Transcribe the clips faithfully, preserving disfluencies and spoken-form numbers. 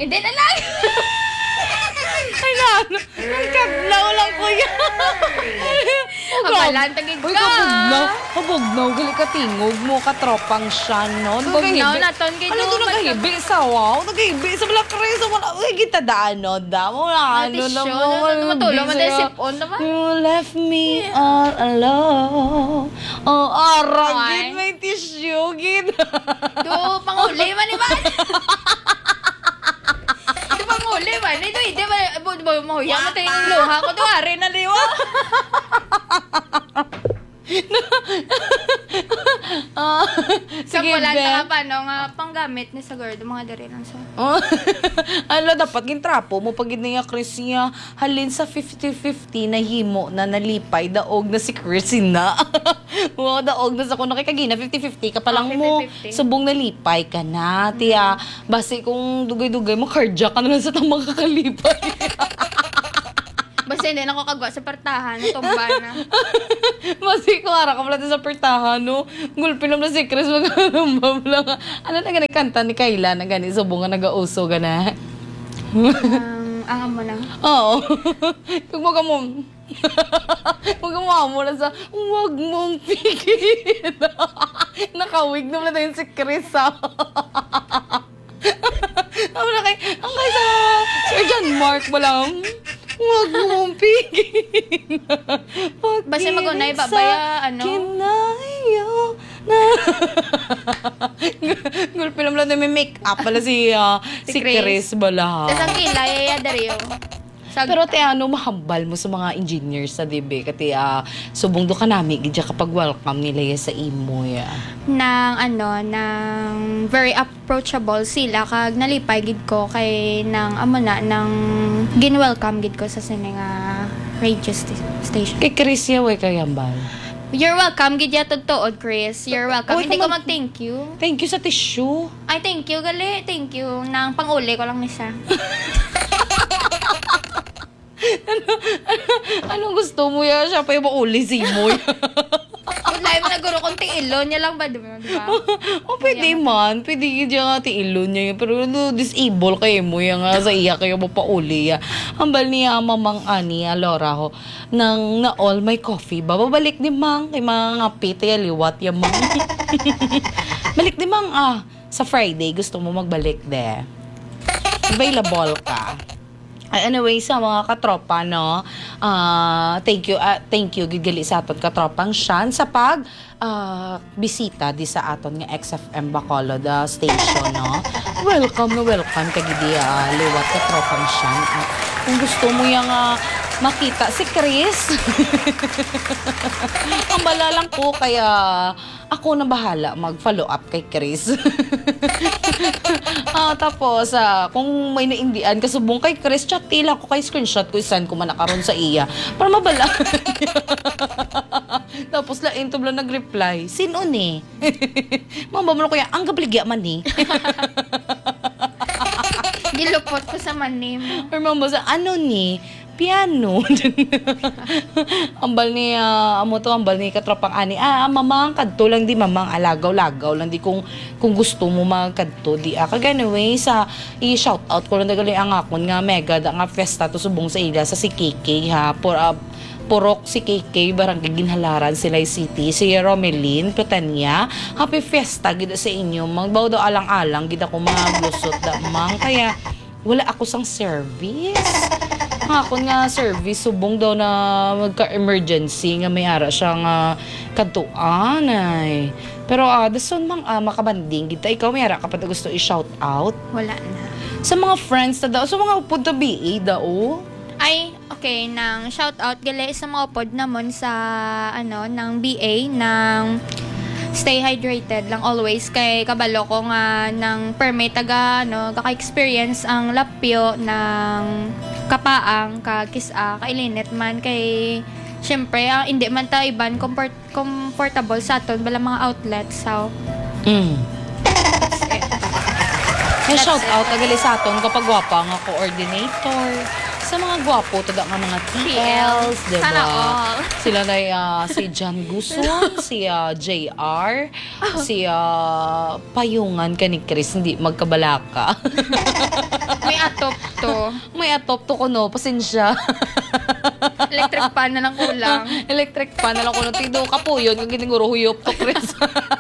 Hindi na lang. Ay na, nagkaglaw lang ko yan. Abalan, tagig ka. Uy, kabugnaw. Kabugnaw, gali ka tingog mo, katropang siya, no? Bugnaw na ton, kay ano to Dumat ka- nagahibi sa wow? Nagahibi sa mga kresa. Uy, kita daan, no? Da mo na, ano na mo. Matulong mo dahil sip-on naman. You left me all alone. Oh, ara, Ay. gid may tissue, gid. Do, panguli man naman. Do, panguli man. Ito, hindi ba, ba, mahuya mo tayo yung luha ko. Do, ari na liwa. Ah, sige, Kapulan Ben. ka pa, no? Nga, panggamit ni sa girl, mga dari lang sa. Oh. Ano, dapat gintrapo mo pag niya Chris niya halin sa fifty fifty na himo na nalipay daog na si Chris na. Wow, daog na sa kuno kay kagina fifty fifty ka pa lang Ah, mo. fifty fifty. Subong nalipay ka na, tiya. Basi kung dugay-dugay mo cardiac ka na lang sa tamang kakalipay. Basta hindi na ako kagwa sa partahan, tumba na. Basi kung ara ka pala sa pertahan, no? Gulpin naman si Chris, magkakambam lang. Ano na ganit kanta ni Kayla na ganit subong nga nag-auso ka na? Ang angam mo na. Oo. Kung wag mo, wag mo amo na sa, wag mong pigil. Nakawig naman na tayo si Chris, ha? Ako na kay, ang kay sa Sir John Mark mo lang, wag mong pigil. Basta mag-unay, babaya, ano? Kinayo na. Gulpin naman lang na may make-up pala si, ah, si, Si Chris. Chris bala. Tapos ang kila, yaya dari yun. Sa, Pero te ano mahambal mo sa mga engineers sa D B kati ah subong do ka nami gidya kapag welcome nila ya sa imo ya. ng ano, ng very approachable sila, kag nalipay gid ko kay ng amo na, ng gin-welcome gid ko sa sini nga radio st- station. Kay Chris ya way kay hambal. You're welcome, gid ya totoo, Chris. You're welcome. Uy, Hindi ko kumag- mag-thank you. Thank you sa tissue. Ay, thank you, gali. Thank you. Nang pang-uli ko lang ni siya. Anong gusto mo ya siya pa yung mauli si mo. Ulay mo na guro kung tiilo niya lang ba, di ba? Di ba? O pwede man, pwede gidya nga ti ilo niya yun. Pero no, disable kayo mo yung nga sa iya kayo mapauli ya. Hambal niya mamang ani Alora ho nang na all my coffee. Bababalik ni mang kay mga ngapit ya liwat ya mang. Balik ni mang ah sa Friday gusto mo magbalik de. Available ka. Ay, anyway, sa mga katropa, no, ah thank you, ah, thank you, gigali sa aton katropang Shan sa pag ah, bisita di sa aton nga X F M Bacolod ah, station, no. Welcome na welcome ka gidi ah, liwat katropang Shan. At kung gusto mo yung ah, makita si Chris, ang bala lang ko, kaya ako na bahala mag-follow up kay Chris. Ah, tapos, ah, kung may naindian, kasubong kay Chris, chat tila ko kay screenshot ko, isan ko man nakaroon sa iya. Para mabala. Tapos, lain to blang nag-reply. Sino ni? Mamamalo ko yan, ang gabligya man ni. Gilupot ko sa manim. Or mamasa, ano ni? Piano. Ambal ni uh, amo to ambal ni katropang ani. Ah, mamang kadto lang di mamang alagaw-lagaw lang di kung kung gusto mo magkadto di ah. Kag anyway sa i-shout out ko lang dagali ang akon nga mega da nga festa to subong sa ila sa si K K ha. For uh, Purok si K K barangay Ginhalaran Silay City si Romelin Petania. Happy Fiesta gid sa inyo. Magbaw daw alang-alang gid ako mga glusot da mang kaya wala ako sang service. Ako nga service subong daw na magka-emergency nga may ara siya nga kadtuan ay. Pero ah uh, dason mang uh, makabanding kita ikaw may ara ka pa gusto i-shout out Wala na. sa mga friends ta daw sa mga upod ta B A daw. Ay, okay, nang shout out gali sa mga pod namon sa ano ng B A ng stay hydrated lang always kay kabalo ko nga ng permit taga ano kaka-experience ang lapyo ng kapaang kagisa kailinit man kay syempre ah, hindi man ta iban comfort, comfortable sa aton bala mga outlets so Mm. that's it. May That's shout it. out tagali sa aton kapag gwapa nga coordinator sa mga gwapo, tada nga mga T T L. Ls, diba? Sana all. Sila na ah, si John Guzman, si ah, J R, si ah, Payungan ka ni Chris, hindi magkabalaka. May atop to. May atop to ko no, pasensya. Electric pan na lang kulang. Electric pan na lang ko no, tido ka po yun, kung giniguro huyop to Chris.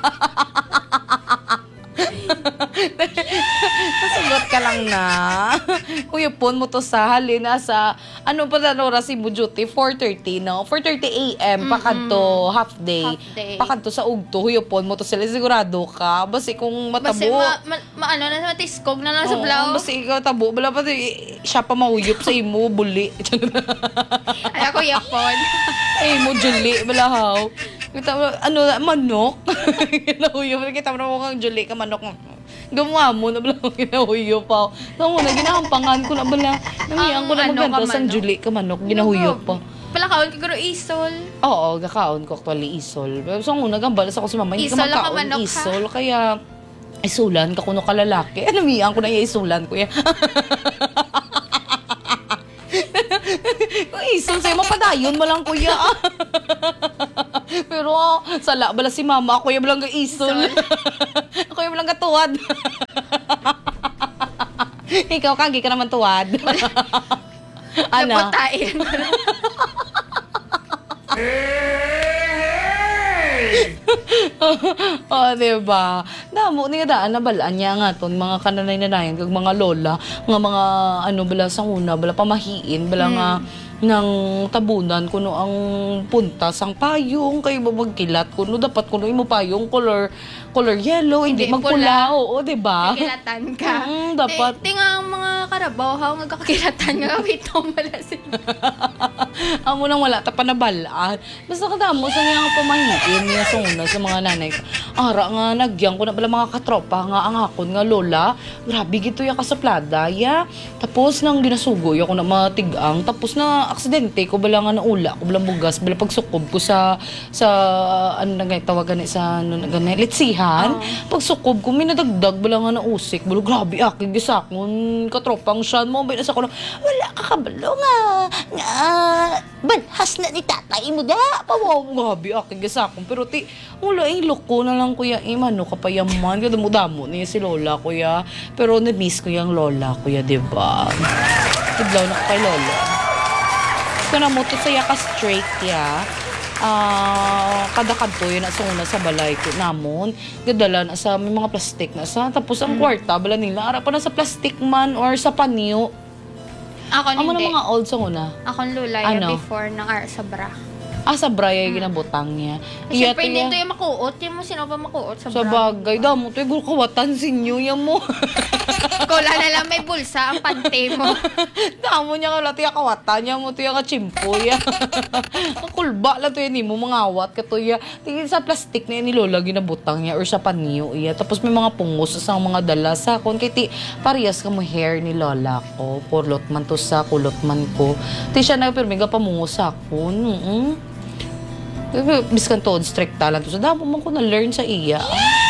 Nasagot ka lang na. Huyupon mo to sa halin sa ano pa na oras mo duty four thirty no four thirty a m pakadto half day. Half day. Pakadto sa ugto huyupon mo to sila sigurado ka basi kung matabo. Basta ma, ma, ma, ano na, matiskog na lang sa Oo, blaw. basi ikaw tabo bala pa siya pa mahuyop sa imo buli. Ay, ako yapon. Ay mo Julie balahaw. Kita mo, ano, manok? Ginahuyo. Kita mo na mukhang Julie ka manok. Gumawa mo na bala ko ginahuyo pa. Tama mo na, ginahampangan ko na bala. Nangyayang ko na Ang ano maganda ka sa manok? Julie ka manok. Ginahuyo pa. Palakaon ka garo isol. Oo, gakaon ko actually isol. So, una, gambalas ako si mama. Hindi ka Isol lang ka makaon manok, ha? isol. Kaya, isulan ka kuno ka lalaki. Ano, miyang ko na yung isulan ko yan. Kung isol sa'yo, mapadayon mo lang kuya. Pero oh, sala bala si mama, ako yung lang isol. Ako yung lang tuwad. Ikaw kagi ka naman tuwad. Ano? Naputain. Oh, diba? Damo, ni daan na balaan niya nga ton mga kananay-nanayan, kag mga lola, nga mga ano bala sa una, bala pamahiin, bala nga ng tabunan kuno ang puntas ang payong kay magkilat kuno dapat kuno imo payong color color yellow hindi, Hindi, magpula oo di ba Kakilatan ka. Mm, dapat. Ti, tinga ang mga karabaw, ha, nga kakilatan nga, witong wala sila. amo nang wala ta pa nabalaan basta kadamo sa nga pamahiin niya sa una sa mga nanay ko ara nga nagyang ko na pala mga katropa nga ang hakon nga lola grabe gito ya kasaplada ya tapos nang ginasugoy ako na matigang tapos na aksidente ko bala nga naula ko bala bugas bala pagsukob ko sa sa ano na nga tawagan ni sa ano na ganay litsihan pagsukob ko minadagdag bala nga nausik bala grabe akig gisakon katropang siya mo bay na sa ko na, wala ka kabalo nga nga balhas na ni tatay mo da pawaw grabe akig gisakon pero ti wala yung loko na lang kuya imano kapayaman kada mo damo niya si lola kuya pero na-miss ko yung lola kuya diba tidlaw na ko kay lola kana mo to saya ka straight ya ah kada kadto yun na sa una sa balay ko namon gadala na sa may mga plastic na sa tapos ang kwarta bala nila ara pa na sa plastic man or sa panyo Ako amo na hindi. mga old sa una Akong lulay Ano? before ng ar sa bra. ah sa braya yung ginabutang niya Iya, Siyempre, tiya- hindi ito yung makuot. Yung mo, sino pa makuot sa, sa bra? bagay damo to yung kawatan sinyo yan mo Kula na lang may bulsa ang pante mo. damo niya ka tiya kawatan niya mo tiya ka chimpo ya ang kulba lang to yan mo mga awat ka to ya tingin sa plastic na yan ni lola ginabutang niya or sa panyo iya tapos may mga pungos sa mga dala sa kon kay ti parehas ka mo hair ni lola ko purlot man to sa kulot man ko ti siya na pirmiga pamungos sa kon mm biskan to strict talent to sa damo man ko na learn sa iya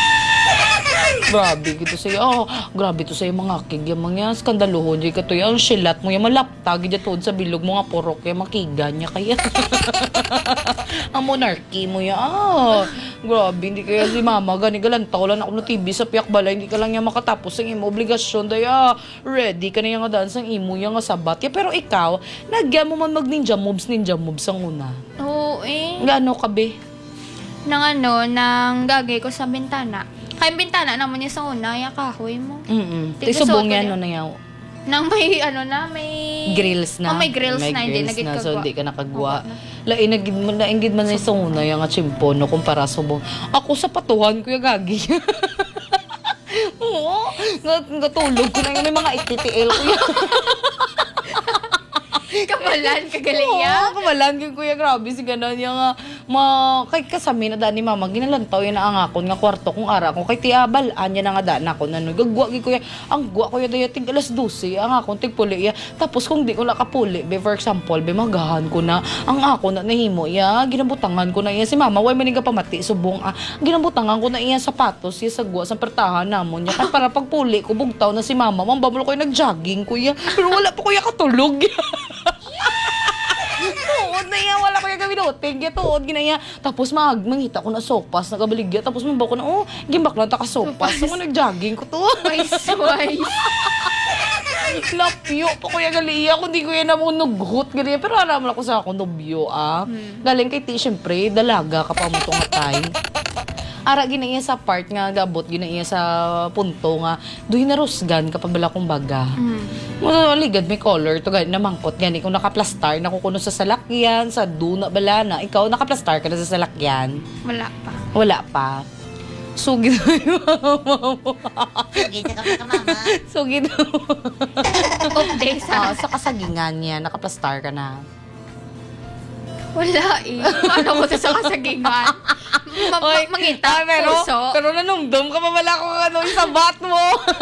grabe gito sa oh grabe to sa mga kig yung mga skandalohon di ka to yung shilat mo yung malaptag di to sa bilog mo nga porok yung makiga niya kaya ang monarchy mo ya ah grabe hindi kaya si mama gani galantaw lang ako no T V sa piyak balay hindi ka lang niya makatapos ang imo obligasyon daya ready ka na yung nga dance ang imo yung nga sabat ya pero ikaw nagyan mo man mag ninja moves ninja moves ang una Oo eh. gaano ka be Nang ano, nang gagay ko sa bintana. Kaya bintana naman yung sa una, yung kahoy mo. mm Di ti subong gusto ko yan din. no na yaw Nang may ano na, may... grills na. Oh, may grills na, hindi grills nagit na, kagwa. so hindi ka nakagwa. Oo, na. Lain nagid mo na ingid man sa una yung nga chimpo no kumpara sa bong. Ako sa patuhan ko yung gagi. Oo, nga- natulog ko na yung may mga ititiil ko yan. Kamalan, Oo, kagaliya. kamalan kay kuya, grabe si ganon yung nga, ma, kay kasami na dani mama, ginalantaw yun na ang akon nga kwarto kung ara ko, kay tiabal, anya na nga daan ako, nano, gagwa kay kuya, ang gwa kuya daya, tig alas dose, ang akon, tig puli, ya, tapos kung di ko nakapuli, be, for example, be, magahan ko na, ang ako na nahimo, ya, ginabutangan ko na iya, si mama, way maning pamati, subong, ah, ginabutangan ko na iya sapatos, iya sagwa, sa pertahan namon, ya, kay para pagpuli ko, bugtaw na si mama, mambabalo ko yung nag-jogging, kuya, pero wala pa kuya katulog, tuod na iya, wala ko yung gaminutin, kaya tuod, ginaya. Tapos mag, mangita ko na sopas, nagabaligya, tapos mambaw ko na, oh, gimbak lang ta ka sopas. So, nag-jogging ko to. Wise, wise. Lapyo pa kuya galiya, kundi ko yan namang nugot, galiya. Pero alam mo ko sa ako, nobyo, ah. Hmm. Galing kay ti, syempre, dalaga ka pa mo itong atay. Ara, ginaiya sa part nga, gabot, ginaiya sa punto nga, doon narusgan kapag bala kong baga. Mm. Mga ligad may color to gani na mangkot gani kung nakaplastar nakukuno sa salakyan sa duna bala na ikaw nakaplastar ka na sa salakyan Wala pa. wala pa sugid Sige, sa ka mama. sugid Update ah sa... sa kasagingan niya nakaplastar ka na Wala eh. Paano ko to sa kasagingan? Ma- Oy, ma- mangita, ah, pero, puso. pero nanumdum ka pa wala ko ano yung sabat mo.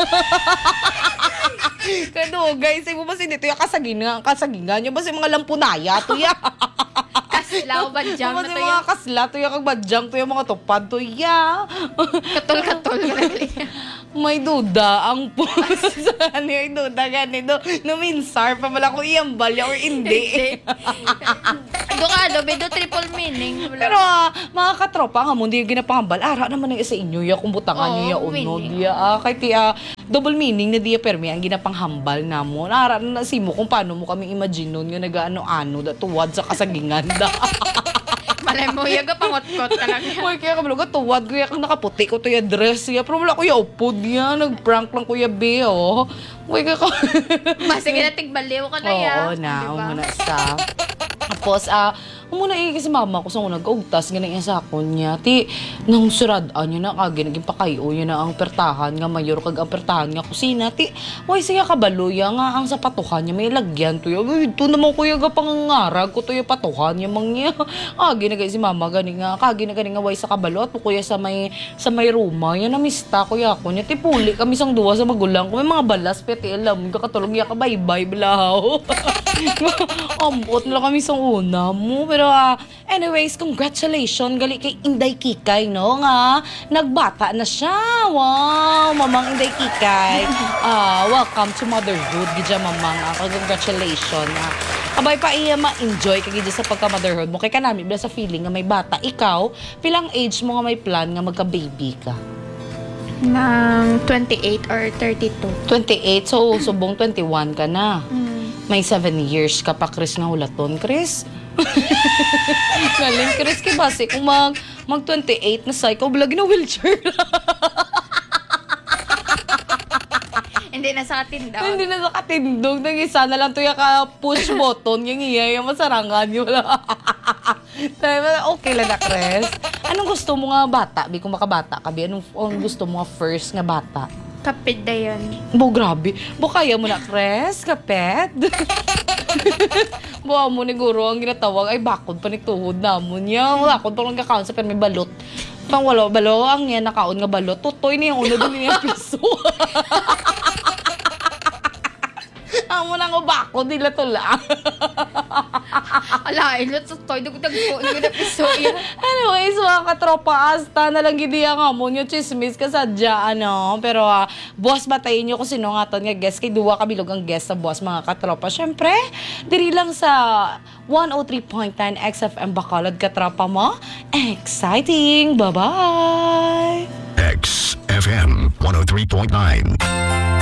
Kano, guys, ay mo ba sinito yung kasagingan, kasagingan, yung ba si mga lampunaya, to ya. Kaslaw, badyang Yung ba na si to mga yan. kasla, to ya, kag badyang, to ya, mga tupad, to ya. Katol-katol. May duda ang puso. Ano yung duda ganito? Numinsar pa pala kung iyambal or hindi. Dukado, bedo triple meaning. Wala. Pero ah, mga katropa nga mo, hindi yung ginapangambal. Ara naman ang isa inyo, ya kung butangan nyo, Oo, ya unog. meaning. Ya, ah, kay ti, ah, double meaning na diya permi ang ginapanghambal na mo. Ara na si mo kung paano mo kami imagine nun yung nag-ano-ano, da, tuwad sa kasagingan da. Malay mo, yaga pangot-kot talaga. Uy, kaya kabalo ka tuwad, kaya kang nakaputi ko to yung dress ya. Pero wala ko yung upod ya, nag-prank lang ko yung be, oh. Uy, kaya ka... Masige na tigbaliw ka na ya. Oo na, Diba? umuna sa... Tapos, ah, umuna eh, kasi mama ko sa unang kaugtas, ganun yung sakon niya. Ti, nang suradaan niya na, kagi, naging pakayo niya na ang pertahan nga, mayor kag ang pertahan nga kusina. Ti, way siya kabaloya nga, ang sapatuhan niya, may lagyan to yun. Ito naman kuya ga pangangarag ko to yung patuhan niya, mang niya. Kagi na si mama, gani nga, kagi na gani nga, way sa kabalo, at kuya sa may, sa may ruma, yan namista kuya ko niya. Ti, puli kami sang duwa sa magulang ko, may mga balas, peti, alam, kakatulog niya ka, bye-bye, balaw. Ambot na lang kami sa una mo. Pero ah, anyways, congratulations gali kay Inday Kikay, no? Nga, nagbata na siya. Wow, mamang Inday Kikay. Ah, welcome to motherhood. Gidya mamang. Ah, congratulations. Ah, abay pa iya ma-enjoy kay gidya sa pagka-motherhood mo. Kay kanami, bila sa feeling nga may bata. Ikaw, pilang age mo nga may plan nga magka-baby ka? Ng twenty-eight or thirty-two. twenty-eight, so subong twenty-one ka na. Mm. May seven years ka pa, Chris, na hulaton, Chris. Galing, Chris, kay base kung mag, mag twenty-eight na sa ikaw, bilagi na wheelchair. Hindi na sa katindaw. Hindi na nakatindog. Nang isa na lang to yung ka-push button, yung iya, yung masarangan, yung wala. Okay lang na, Chris. Anong gusto mo nga bata? Bi, kung makabata ka, bi, anong, anong gusto mo nga first nga bata? Kapit na yun. Bo, grabe. Bo, kaya mo na, Chris? Kapet? Bo, mo ni Guro, ang ginatawag, ay bakod pa ni tuhod namon niya. Bakod pa lang kakaon sa pero may balot. Pang walo, balo, ang yan, nakaon nga balot. Tutoy niya, uno doon niya piso. Ang mo nang ubako, nila to lang. Ala, ilo, toy, dugdagpo, hindi ko na piso yun. Anyways, mga katropa, asta na lang gidi ang amon yung chismis ka sadya, ano. Pero, ah, boss, batayin nyo kung sino nga to nga guest. Kay duwa kabilog ang guest sa boss, mga katropa. Siyempre, diri lang sa one oh three point nine X F M Bacolod, katropa mo. Exciting! Bye-bye! X F M one oh three point nine.